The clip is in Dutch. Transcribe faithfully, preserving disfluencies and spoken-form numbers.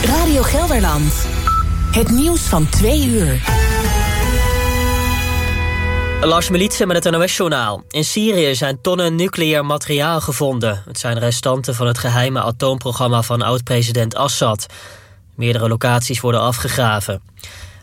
Radio Gelderland. Het nieuws van twee uur. Lars Militsen met het N O S-journaal. In Syrië zijn tonnen nucleair materiaal gevonden. Het zijn restanten van het geheime atoomprogramma van oud-president Assad. Meerdere locaties worden afgegraven.